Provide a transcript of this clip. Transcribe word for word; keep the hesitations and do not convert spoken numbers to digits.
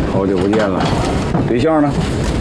好久不见了，对象呢？